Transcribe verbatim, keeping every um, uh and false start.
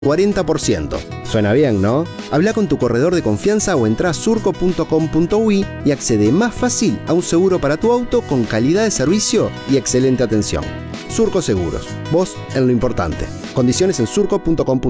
cuarenta por ciento. Suena bien, ¿no? Habla con tu corredor de confianza o entra a surco punto com punto uy y accede más fácil a un seguro para tu auto con calidad de servicio y excelente atención. Surco Seguros, vos en lo importante. Condiciones en surco punto com punto uy.